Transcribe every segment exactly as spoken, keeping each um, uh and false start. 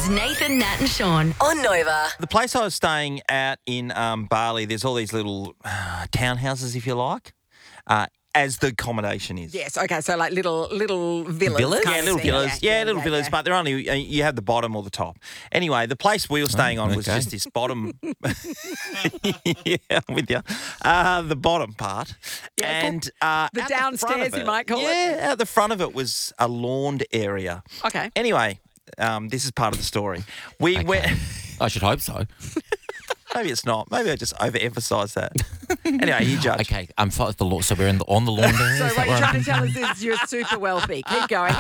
is Nathan, Nat and Sean on Nova. The place I was staying at in um, Bali, there's all these little uh, townhouses, if you like, uh, as the accommodation is. Yes, okay, so like little little villas. Villas? kind Yeah, of little thing. villas. Yeah, little yeah, villas, yeah. but they're only, uh, you have the bottom or the top. Anyway, the place we were staying on was okay. just this bottom. Yeah, I'm with you. Uh, the bottom part. Yeah, and uh, the at downstairs, front of you it- might call it. Yeah, at the front of it was a lawned area. Okay. Anyway, um, this is part of the story. We Okay. went. I should hope so. Maybe it's not. Maybe I just overemphasise that. Anyway, you judge. Okay, I'm fine with the law. So we're in the, on the lawn there. So Is what that you're where trying I'm- to tell us is you're super wealthy. Keep going.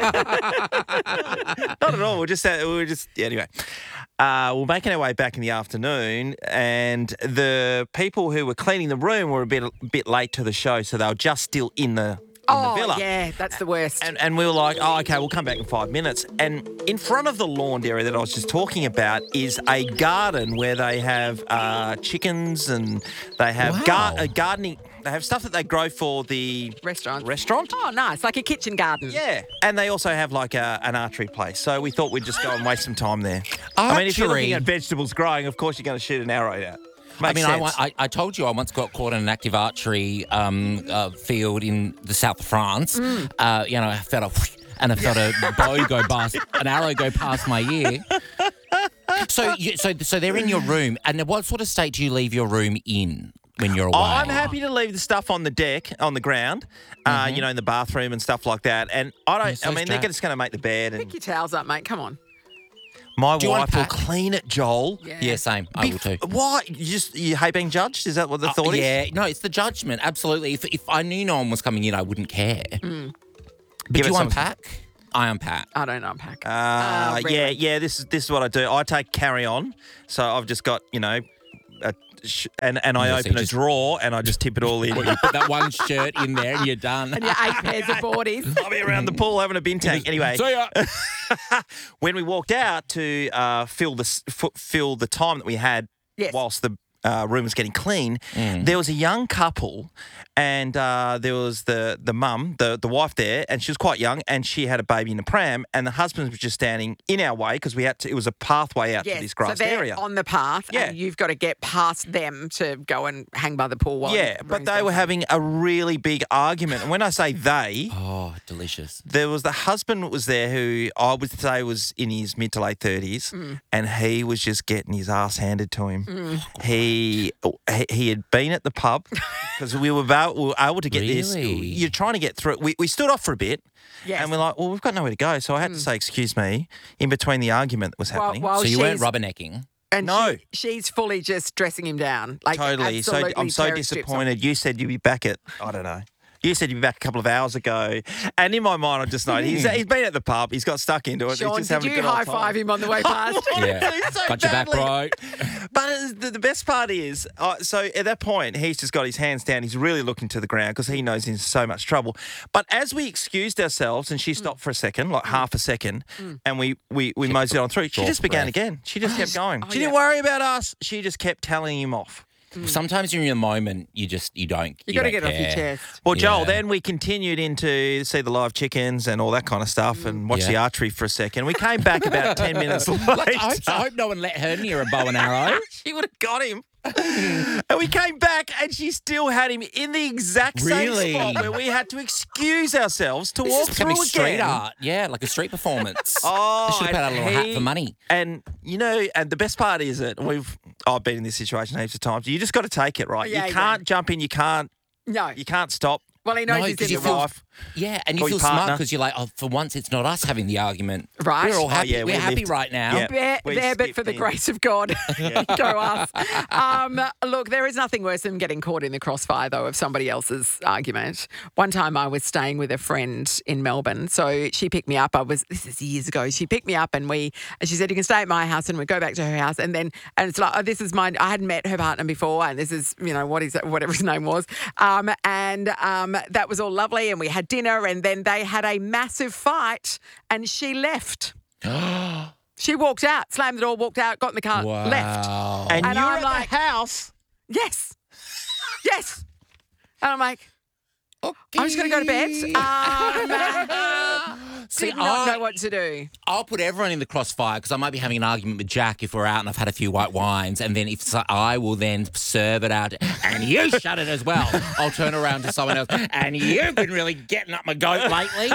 Not at all. We're just, uh, we were just, yeah, anyway. Uh, we're making our way back in the afternoon, and the people who were cleaning the room were a bit, bit late to the show, so they were just still in the, in oh, the villa. yeah, that's the worst. And, and we were like, oh, okay, we'll come back in five minutes. And in front of the lawned area that I was just talking about is a garden where they have uh, chickens and they have gar- Wow. uh, gardening. They have stuff that they grow for the Restaurant. Restaurant. Oh, nice, like a kitchen garden. Yeah, and they also have like a, an archery place. So we thought we'd just go and waste some time there. I mean, if you're looking Archery? at vegetables growing, of course you're going to shoot an arrow out. I Makes mean, I, sense. wa- I, I told you I once got caught in an active archery um, uh, field in the south of France. Mm. Uh, you know, I felt a whoosh, and I felt a bow go past, an arrow go past my ear. So, you, so, so they're in your room, and what sort of state do you leave your room in when you're away? Oh, I'm happy to leave the stuff on the deck, on the ground, uh, you know, in the bathroom and stuff like that. And I don't, You're so I mean, they're strapped. just going to make the bed. And Pick your towels up, mate. Come on. my Do you wife will unpack? clean it, Joel. Yeah, same. I will too. Why? You just, you hate being judged? Is that what the Uh, thought is? yeah, no, it's the judgment. Absolutely. If if I knew no one was coming in, I wouldn't care. But Give do it you some- unpack? I unpack. I don't unpack. Uh, Uh, yeah, really. yeah. This is this is what I do. I take carry on. So I've just got, you know, a sh- and and I Yeah, so open you a just- drawer and I just tip it all in. You put that one shirt in there and you're done. And your eight pairs of boardies. I'll be around the pool having a bin tank. Anyway, See ya. when we walked out to uh, fill the s- f- fill the time that we had Yes. whilst the uh, room was getting clean, there was a young couple, and uh, there was the the mum, the the wife there, and she was quite young, and she had a baby in a pram, and the husband was just standing in our way because we had to. It was a pathway out Yes. to this So grassed they're area. on the path, Yeah. and you've got to get past them to go and hang by the pool. While Yeah, the but room's they going were on. having a really big argument, and when I say they. Oh, delicious. There was the husband that was there who I would say was in his mid to late thirties, Mm. and he was just getting his ass handed to him. He he- he had been at the pub because we were about we were able to get this. Really? You're trying to get through. We we stood off for a bit, Yes. and we're like, well, we've got nowhere to go, so I had to say, excuse me, in between the argument that was While- happening. while so you she's, weren't rubbernecking? and No. she- she's fully just dressing him down. Like Totally. So absolutely I'm so tearing strips off. disappointed. You said you'd be back at I don't know. You said you'd be back a couple of hours ago, and in my mind, I just know he's he's been at the pub. He's got stuck into it. Sean, he's just did having a you good old high time. five him on the way past? Yeah. So Got your back badly. right. But it's- the, the best part is, uh, so at that point, he's just got his hands down. He's really looking to the ground because he knows he's in so much trouble. But as we excused ourselves and she stopped for a second, like half a second, and we we, we moseyed on through, she Draw just for began breath. again. She just kept going. oh, she didn't yeah. worry about us. She just kept telling him off. Sometimes you're in the moment, you just, you don't. You got to don't get off your care. chest. Well, Joel, Yeah. then we continued into see the live chickens and all that kind of stuff and watch Yeah. the archery for a second. We came back about ten minutes later. I hope, I hope no one let her near a bow and arrow. She would have got him. And we came back and she still had him in the exact same Really? spot where we had to excuse ourselves to This walk is becoming through street again. art. Yeah, like a street performance. Oh, They should have put out a little and hat he- for money. And you know, and the best part is that we've I've been in this situation heaps of times. You just got to take it, right? Yeah, you yeah. can't jump in. You can't. No. You can't stop. Well, he knows No, he's 'cause in you the feel- wrong. Wife. Yeah, and you Or your feel smart partner. because you're like, oh, for once it's not us having the argument. Right. We're all Oh, happy. yeah, we're we happy lived- right now. Yeah. There, We there, but for skipped the in. grace of God, go us. Um, look, there is nothing worse than getting caught in the crossfire, though, of somebody else's argument. One time I was staying with a friend in Melbourne, so she picked me up. I was, this is years ago, she picked me up and we, and she said, you can stay at my house, and we go back to her house. And then, and it's like, oh, this is mine. I hadn't met her partner before, and this is, you know, what is it, whatever his name was. Um, and um, that was all lovely, and we had dinner, and then they had a massive fight, and she left. She walked out, slammed the door, walked out, got in the car, Wow. left. And, And you're I'm at like- the house. Yes. Yes. And I'm like, I'm just going to go to bed. Um, See, did not I- know what to do. I'll put everyone in the crossfire because I might be having an argument with Jack if we're out and I've had a few white wines, and then if so, I will then serve it out, and you shut it as well. I'll turn around to someone else, and you've been really getting up my goat lately.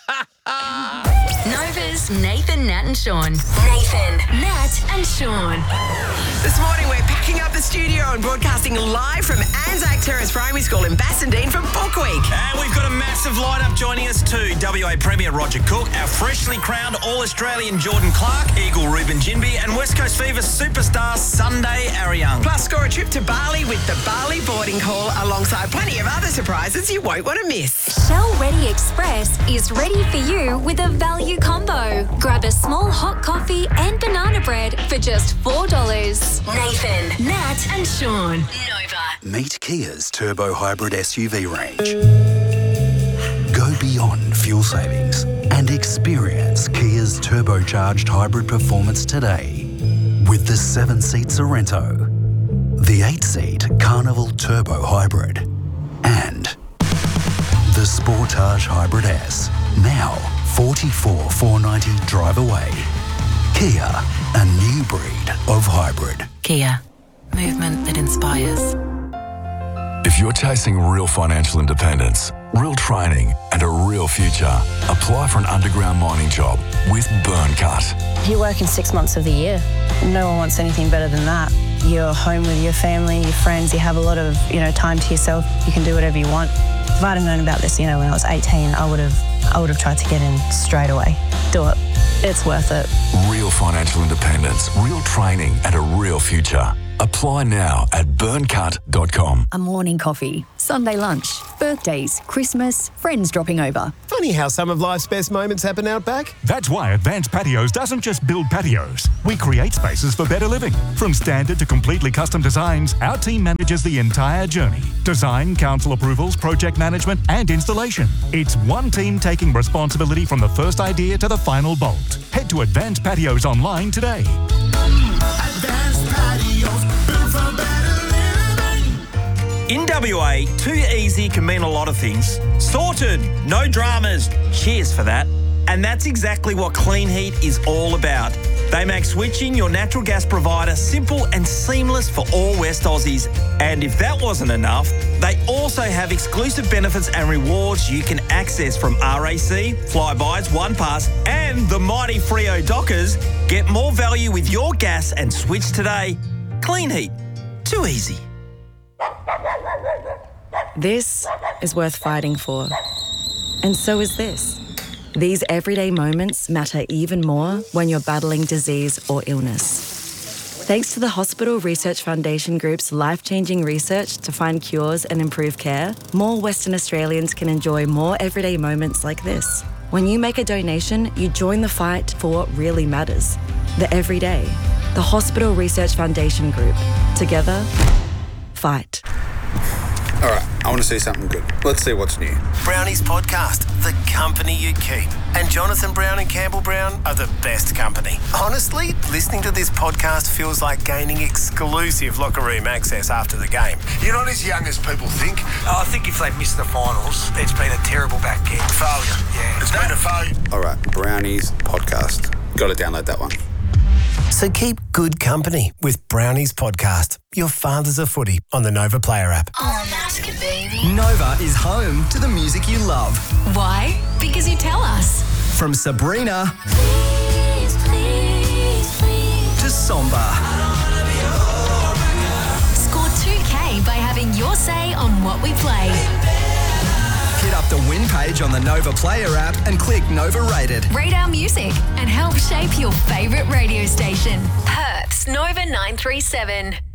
Nova's Nathan, Nat and Sean. Nathan, Nat and Sean. This morning we're packing up the studio and broadcasting live from Anzac Terrace Primary School in Bassendean for Book Week. And we've got a massive lineup joining us too. W A Premier Roger Cook, our freshly crowned All-Australian Jordan Clark, Eagle Ruben Jinby, and West Coast Fever superstar Sunday Ariang. Plus score a trip to Bali with the Bali boarding call alongside plenty of other surprises you won't want to miss. Shell Ready Express is ready for you with a value combo. Grab a small hot coffee and banana bread for just four dollars. Nathan, Nat and Sean. Nova. Meet Kia's turbo hybrid S U V range. Go beyond fuel savings and experience Kia's turbocharged hybrid performance today with the seven-seat Sorrento, the eight-seat Carnival Turbo Hybrid, and the Sportage Hybrid S, now forty-four thousand four hundred ninety drive away. Kia, a new breed of hybrid. Kia. Movement that inspires. If you're chasing real financial independence, real training and a real future, apply for an underground mining job with Burncut. You're working six months of the year. No one wants anything better than that. You're home with your family, your friends, you have a lot of, you know, time to yourself. You can do whatever you want. If I'd have known about this, you know, when I was eighteen, I would have I would have tried to get in straight away. Do it. It's worth it. Real financial independence, real training and a real future. Apply now at burncut dot com. A morning coffee, Sunday lunch, birthdays, Christmas, friends dropping over. Funny how some of life's best moments happen out back. That's why Advanced Patios doesn't just build patios. We create spaces for better living. From standard to completely custom designs, our team manages the entire journey. Design, council approvals, project management, and installation. It's one team taking responsibility from the first idea to the final bolt. Head to Advanced Patios online today. Advanced Patios, built for better living. In W A, too easy can mean a lot of things. Sorted, no dramas. Cheers for that. And that's exactly what Clean Heat is all about. They make switching your natural gas provider simple and seamless for all West Aussies. And if that wasn't enough, they also have exclusive benefits and rewards you can access from R A C, Flybys, OnePass, and the mighty Freo Dockers. Get more value with your gas and switch today. Clean Heat. Too easy. This is worth fighting for. And so is this. These everyday moments matter even more when you're battling disease or illness. Thanks to the Hospital Research Foundation Group's life-changing research to find cures and improve care, more Western Australians can enjoy more everyday moments like this. When you make a donation, you join the fight for what really matters. The everyday. The Hospital Research Foundation Group. Together, fight. All right, I want to see something good. Let's see what's new. Brownies Podcast, the company you keep. And Jonathan Brown and Campbell Brown are the best company. Honestly, listening to this podcast feels like gaining exclusive locker room access after the game. You're not as young as people think. I think if they miss the finals, it's been a terrible back kick. Failure, yeah. It's been a failure. All right, Brownies Podcast. Got to download that one. So keep good company with Brownies Podcast, your fathers of footy on the Nova Player app. Oh, Master, baby. Nova is home to the music you love. Why? Because you tell us. From Sabrina Please, please, please. to Somba. Score two K by having your say on what we play. Hit up the win page on the Nova Player app and click Nova Rated. Rate our music and help shape your favourite radio station. Perth's Nova nine three seven.